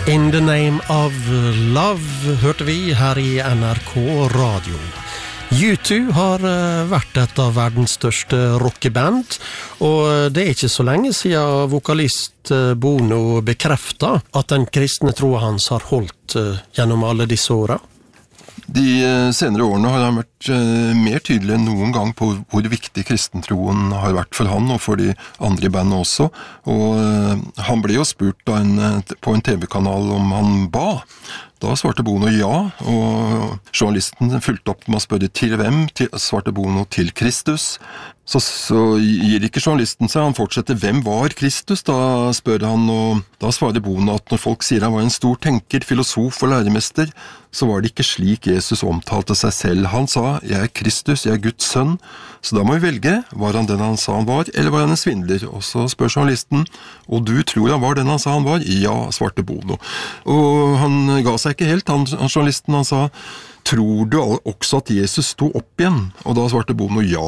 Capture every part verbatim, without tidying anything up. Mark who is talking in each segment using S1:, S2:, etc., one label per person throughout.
S1: In the name of love hørte vi her i N R K Radio. U to har vært et av verdens største rockeband, og det er ikke så lenge siden vokalist Bono bekreftet at den kristne troen hans har holdt gjennom alle disse årene.
S2: De senere årene har han vært mer tydelig enn noen gang på hvor viktig kristentroen har vært for han og for de andre i bandet også. Og han ble jo spurt av en, på en T V-kanal om han ba. Da svarte Bono ja, og journalisten fulgte opp med å spørre til hvem, til, svarte Bono til Kristus. Så, så gir ikke journalisten seg, han fortsetter, hvem var Kristus? Da spør han, og da svarer Bono at når folk sier han var en stor tenker, filosof og læremester, så var det ikke slik Jesus omtalte seg selv. Han sa, jeg er Kristus, jeg er Guds sønn, så da må vi velge, var han den han sa han var, eller var han en svindler? Og så spør journalisten, og du tror han var den han sa han var? Ja, svarte Bono. Og han ga seg ikke helt, han, han journalisten, han sa, tror du også at Jesus sto opp igjen? Og da svarte Bono ja.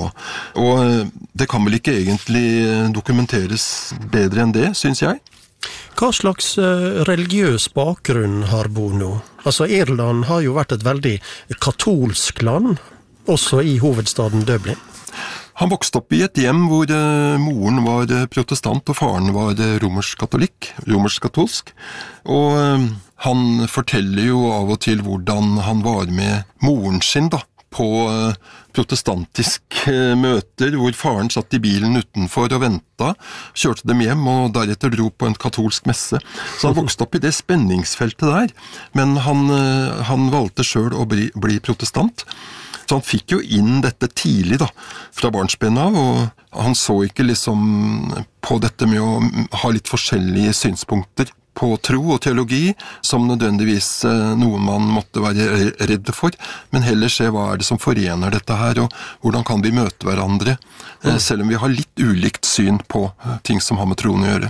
S2: Og det kan vel ikke egentlig dokumenteres bedre enn det, synes jeg.
S1: Hva slags religiøs bakgrunn har Bono? Altså, Irland har jo vært et veldig katolsk land, også i hovedstaden Dublin.
S2: Han vokste opp i et hjem hvor uh, moren var protestant og faren var romersk-katolikk, romersk-katolsk. Og uh, han forteller jo av og til hvordan han var med moren sin da, på uh, protestantiske uh, møter, hvor faren satt i bilen utenfor og ventet, kjørte dem hjem og deretter dro på en katolsk messe. Så han vokste opp i det spenningsfeltet der, men han, uh, han valgte selv å bli, bli protestant. Så han fikk jo inn dette tidlig da, fra barnsben av, og han så ikke liksom på dette med å ha litt forskjellige synspunkter på tro og teologi, som nødvendigvis noe man måtte være redd for, men heller se hva er det som forener dette her, og hvordan kan vi møte hverandre, selv om vi har litt ulikt syn på ting som har med troen å gjøre.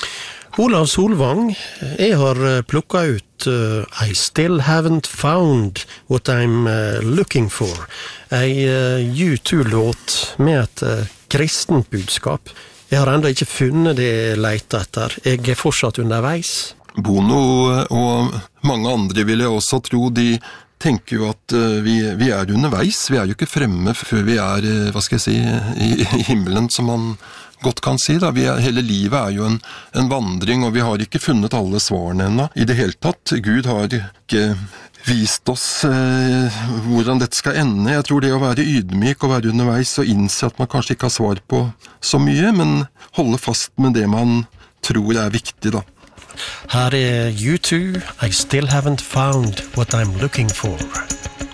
S1: Olav Solvang, jeg har plukket ut uh, I still haven't found what I'm uh, looking for. En uh, U to-låt med et uh, kristent budskap. Jeg har enda ikke funnet det jeg leter etter. Jeg er fortsatt underveis.
S2: Bono og mange andre vil jeg også tro, de tenker jo at uh, vi, vi er underveis. Vi er jo ikke fremme før vi er, uh, hva skal jeg si, i, i himmelen, som man godt kan si da. Vi er, hele livet er jo en, en vandring, og vi har ikke funnet alle svarene ennå i det hele tatt. Gud har ikke vist oss eh, hvordan dette skal ende. Jeg tror det å være ydmyk og være underveis og innse at man kanskje ikke har svar på så mye, men holde fast med det man tror er viktig da.
S1: Her er U to, I still haven't found what I'm looking for.